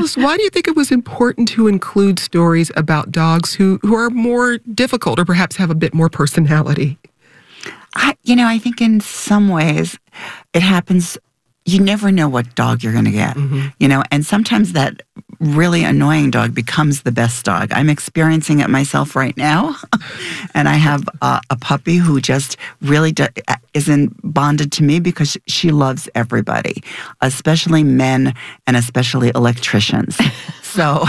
Alice, why do you think it was important to include stories about dogs who are more difficult or perhaps have a bit more personality? I think in some ways it happens. You never know what dog you're going to get, and sometimes that really annoying dog becomes the best dog. I'm experiencing it myself right now, and I have a puppy who just really isn't bonded to me because she loves everybody, especially men and especially electricians. So,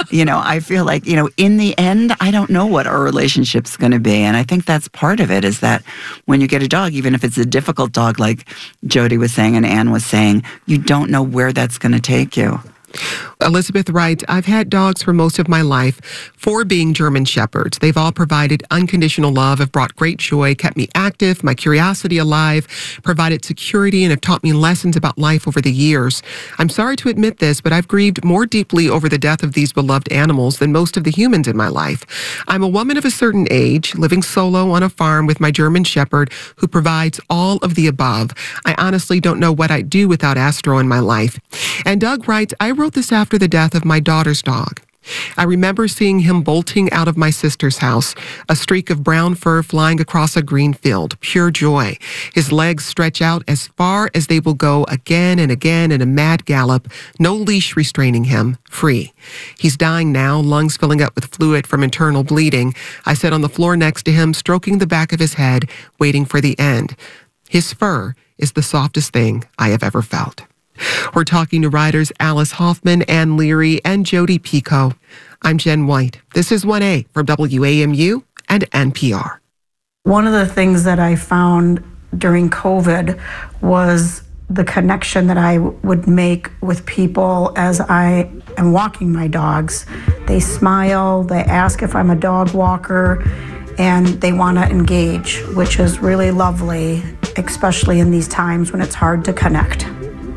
I feel like, in the end, I don't know what our relationship's going to be. And I think that's part of it, is that when you get a dog, even if it's a difficult dog, like Jody was saying and Anne was saying, you don't know where that's going to take you. Elizabeth writes, I've had dogs for most of my life, 4 being German Shepherds. They've all provided unconditional love, have brought great joy, kept me active, my curiosity alive, provided security, and have taught me lessons about life over the years. I'm sorry to admit this, but I've grieved more deeply over the death of these beloved animals than most of the humans in my life. I'm a woman of a certain age, living solo on a farm with my German Shepherd, who provides all of the above. I honestly don't know what I'd do without Astro in my life. And Doug writes, I wrote this after the death of my daughter's dog. I remember seeing him bolting out of my sister's house, a streak of brown fur flying across a green field, pure joy. His legs stretch out as far as they will go again and again in a mad gallop, no leash restraining him, free. He's dying now, lungs filling up with fluid from internal bleeding. I sit on the floor next to him, stroking the back of his head, waiting for the end. His fur is the softest thing I have ever felt. We're talking to writers Alice Hoffman, Anne Leary, and Jody Picoult. I'm Jen White. This is 1A from WAMU and NPR. One of the things that I found during COVID was the connection that I would make with people as I am walking my dogs. They smile, they ask if I'm a dog walker, and they want to engage, which is really lovely, especially in these times when it's hard to connect.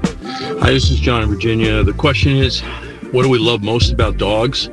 Hi, this is John in Virginia. The question is, what do we love most about dogs?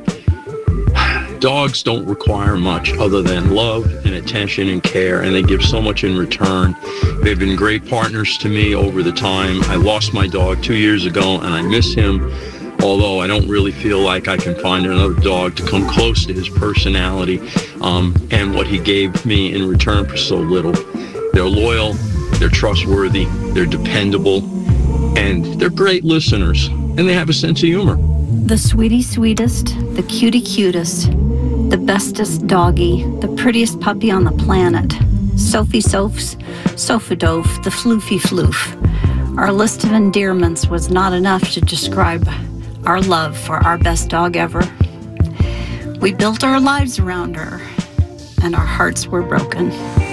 Dogs don't require much other than love and attention and care, and they give so much in return. They've been great partners to me over the time. I lost my dog 2 years ago, and I miss him, although I don't really feel like I can find another dog to come close to his personality and what he gave me in return for so little. They're loyal, they're trustworthy, they're dependable, and they're great listeners, and they have a sense of humor. The sweetie sweetest, the cutie cutest, the bestest doggy, the prettiest puppy on the planet. Sophie Sophs, Sophadof, the floofy floof. Our list of endearments was not enough to describe our love for our best dog ever. We built our lives around her, and our hearts were broken.